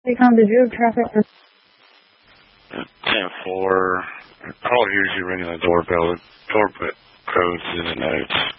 Recon, did you have traffic for 10-4. I'll usually ring the doorbell. The doorbell code's in the notes.